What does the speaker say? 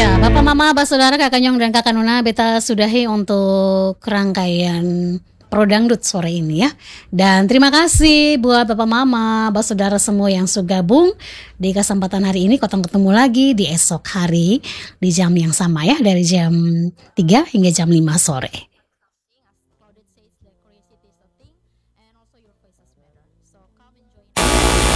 Ya, Bapak Mama, Saudara, Kakak Nyong dan Kakak Nuna, beta sudahi untuk rangkaian Pro Dangdut sore ini ya. Dan terima kasih buat Bapak Mama, Saudara semua yang sudah gabung di kesempatan hari ini. Kotong ketemu lagi di esok hari di jam yang sama ya, dari jam 3 hingga jam 5 sore.